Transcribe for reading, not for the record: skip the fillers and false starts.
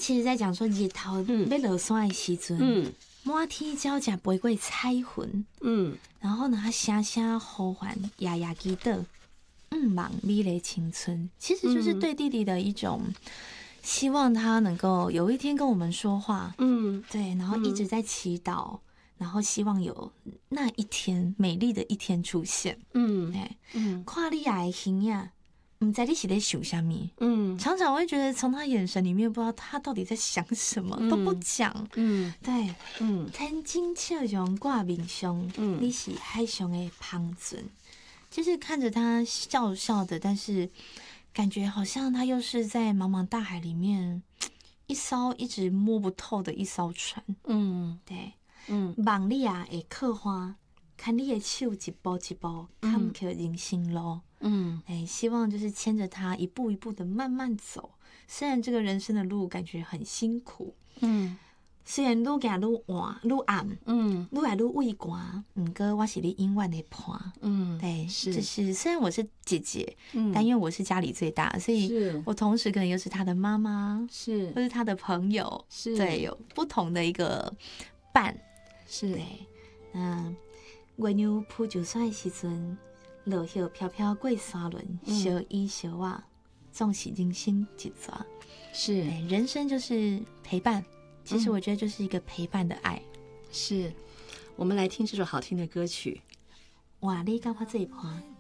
其实在讲说日头要落山的时阵，满天鸟只飞过彩云，然后呢，他声声呼唤呀呀记得，望你的青春，其实就是对弟弟的一种希望，他能够有一天跟我们说话，对，然后一直在祈祷，然后希望有那一天美丽的一天出现，看你的形呀。不知道你是在想什么，常常会觉得从他眼神里面不知道他到底在想什么，都不讲，对，天真笑容挂面上，你是海上的芳船，就是看着他笑笑的，但是感觉好像他又是在茫茫大海里面一艘一直摸不透的一艘船，对，望你啊会刻花，看你的手一步一步坎坷人生路。希望就是牵着他一步一步的慢慢走。虽然这个人生的路感觉很辛苦，虽然愈行愈晚愈暗，愈来愈畏寒，不过我是你永远的伴。对，就是虽然我是姐姐，但因为我是家里最大，所以我同时可能又是他的妈妈，或是他的朋友，对，有不同的一个伴。对，月娘铺就山的时阵。落叶飘飘过山轮，小衣小袜，总是人生一桩。是，人生就是陪伴。其实我觉得就是一个陪伴的爱。 是，我们来听这首好听的歌曲。 哇，你跟我这一盘。